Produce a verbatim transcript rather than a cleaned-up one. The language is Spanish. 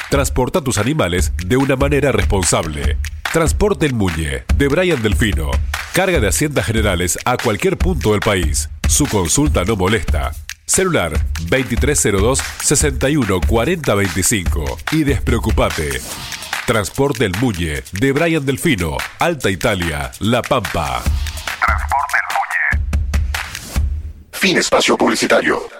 Transporta tus animales de una manera responsable. Transporte El Muñe, de Brian Delfino. Carga de haciendas generales a cualquier punto del país. Su consulta no molesta. Celular veintitrés cero dos, sesenta y uno cuarenta veinticinco. Y despreocupate. Transporte El Muñe, de Brian Delfino, Alta Italia, La Pampa. Transporte El Muñe. Fin espacio publicitario.